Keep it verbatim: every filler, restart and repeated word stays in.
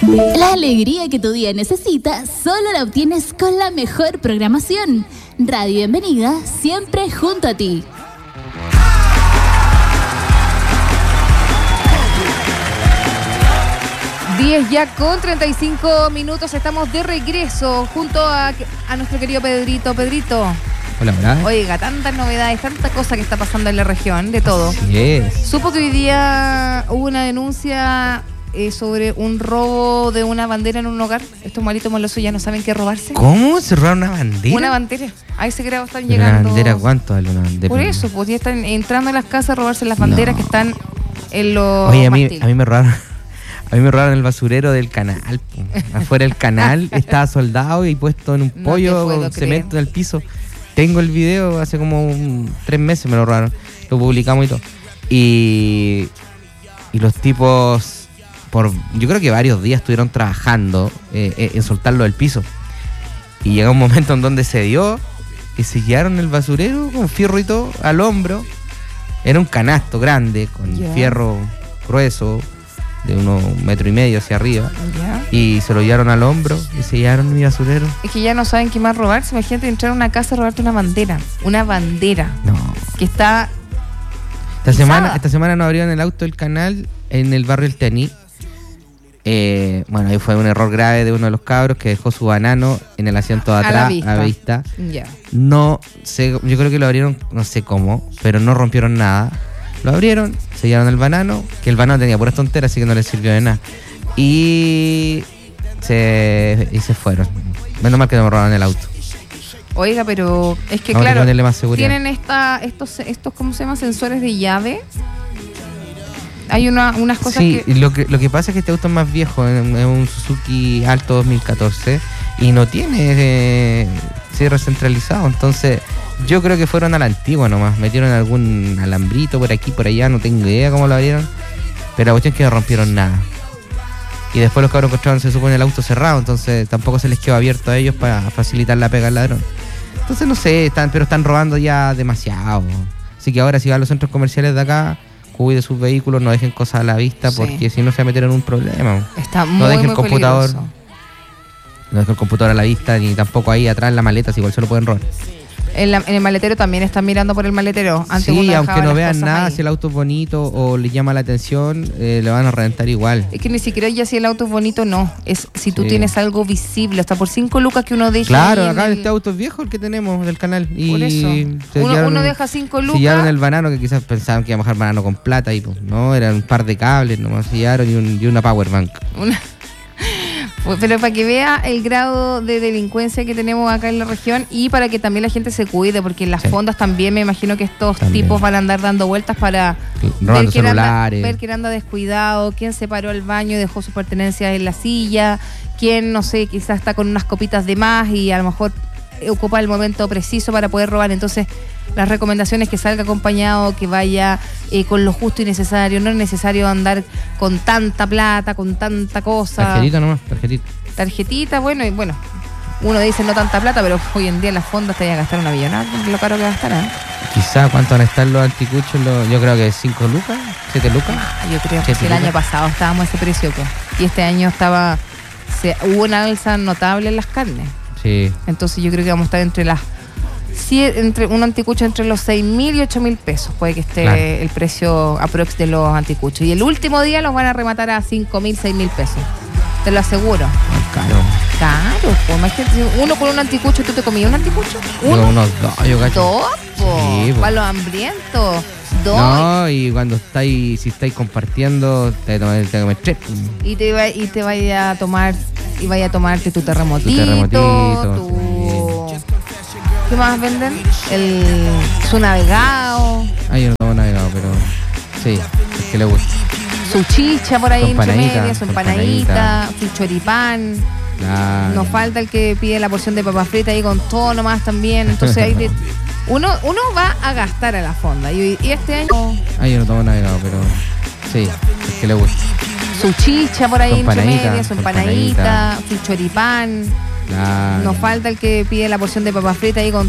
La alegría que tu día necesita solo la obtienes con la mejor programación. Radio Bienvenida, siempre junto a ti. diez ya con treinta y cinco minutos, estamos de regreso junto a, a nuestro querido Pedrito. Pedrito. Hola, hola. Oiga, tantas novedades, tanta cosa que está pasando en la región, de todo. Así es. Supo que hoy día hubo una denuncia eh, sobre un robo de una bandera en un hogar. Estos malitos malosos ya no saben qué robarse. ¿Cómo? ¿Se robaron una bandera? Una bandera. A ese grado están ¿Una llegando. bandera cuánto vale una bandera? Por eso, pues ya están entrando a las casas a robarse las banderas No. que están en los Oye, a mí, mastiles. a mí me robaron. A mí me robaron el basurero del canal. Po. Afuera del canal estaba soldado y puesto en un No pollo te puedo con creer. cemento en el piso. Tengo el video, hace como un, tres meses me lo robaron. Lo publicamos y todo. Y, y los tipos, por yo creo que varios días estuvieron trabajando eh, eh, en soltarlo del piso. Y llegó un momento en donde se dio y se llevaron el basurero con fierro y todo al hombro. Era un canasto grande con Ya. fierro grueso de unos metro y medio hacia arriba. Ya. Y se lo llevaron al hombro y se llevaron mi basurero. Es que ya no saben qué más robarse. Imagínate entrar a una casa a robarte una bandera. Una bandera No. que está... Esta pisada. semana, esta semana nos abrieron el auto del canal en el barrio El Tení. Eh, bueno, ahí fue un error grave de uno de los cabros que dejó su banano en el asiento de A la atrás vista. a la vista. Ya. No sé, yo creo que lo abrieron, no sé cómo, pero no rompieron nada. Lo abrieron, se llevaron el banano, que el banano tenía puras tonteras, así que no les sirvió de nada. Y se, y se fueron. Menos mal que no me robaron el auto. Oiga, pero es que Vamos a claro, ponerle más seguridad. tienen esta, estos, estos, ¿cómo se llama? Sensores de llave. Hay una, unas cosas Sí, que... y lo que lo que pasa es que este auto es más viejo, es un, es un Suzuki Alto dos mil catorce y no tiene eh, cierre centralizado, entonces yo creo que fueron a la antigua nomás, metieron algún alambrito por aquí, por allá, no tengo idea cómo lo abrieron, pero la cuestión es que no rompieron nada. Y después los cabros encontraron, se supone, el auto cerrado, entonces tampoco se les quedó abierto a ellos para facilitar la pega al ladrón. Entonces no sé, están, pero están robando ya demasiado. Así que ahora si van a los centros comerciales de acá, cuide sus vehículos, no dejen cosas a la vista, Sí. porque si no se va a meter en un problema. Está muy, No dejen muy el computador, peligroso. no dejen el computador a la vista, ni tampoco ahí atrás en la maleta, si igual se lo pueden robar. En, la- en el maletero también están mirando por el maletero. Antes uno Sí, dejaba aunque no las vean cosas nada, ahí. si el auto es bonito o le llama la atención, eh, le van a reventar igual. Es que ni siquiera ya si el auto es bonito, no. Es si tú Sí. tienes algo visible, hasta por cinco lucas que uno deja. Claro, ahí en acá el- este auto es viejo el que tenemos del canal. Y Por eso. se Uno, llevaron- uno deja cinco se lucas. llevaron el banano, que quizás pensaban que iba a bajar banano con plata y pues no, eran un par de cables, nomás se llevaron y, un, y una power bank. Una- Pues, pero para que vea el grado de delincuencia que tenemos acá en la región y para que también la gente se cuide, porque en las Sí. fondas también me imagino que estos También. tipos van a andar dando vueltas para Robando ver quién, anda, celulares. ver quién anda descuidado, quién se paró al baño y dejó sus pertenencias en la silla, quién, no sé, quizás está con unas copitas de más y a lo mejor ocupa el momento preciso para poder robar. Entonces, las recomendaciones que salga acompañado, que vaya eh, con lo justo y necesario. No es necesario andar con tanta plata, con tanta cosa. Tarjetita nomás, tarjetita. Tarjetita, bueno, y bueno, uno dice no tanta plata, pero hoy en día en las fondas te vayan a gastar una millonada, lo caro que gastarán. Quizá cuánto van a estar los anticuchos, los- yo creo que cinco lucas, siete lucas. Yo creo que ¿Siete el año lucas? pasado estábamos a ese precio, pues, y este año estaba, se, hubo una alza notable en las carnes. Sí. Entonces yo creo que vamos a estar entre las sie- entre un anticucho entre los seis mil y ocho mil pesos. Puede que esté Claro. el precio aprox de los anticuchos. Y el último día los van a rematar a cinco mil, seis mil pesos. Te lo aseguro. Más caro. Claro, pues imagínate, si uno con un anticucho, ¿tú te comías un anticucho? Yo Uno, unos dos, yo cacho. dos, po, Sí, po. para los hambrientos. Dos. No, y cuando estáis, si estáis compartiendo, te tomas te comes tres. Y te va, y te vaya a tomar, y vaya a tomarte tu terremotito, Tu terremotito, tu... ¿Qué más venden? El su navegado, Ay, yo no tomo navegado, pero sí, es que le gusta. su chicha por ahí Su entre empanadita, medio, su su empanadita, su choripán. Claro. Nos falta el que pide la porción de papas fritas ahí con todo nomás también. Entonces hay de- uno, uno va a gastar a la fonda. Y, y este año Ay, yo no tomo navegado, pero sí, es que le gusta. su chicha por ahí Su entre empanadita, medio, su su empanadita, su choripán. Claro. Nos falta el que pide la porción de papas fritas ahí con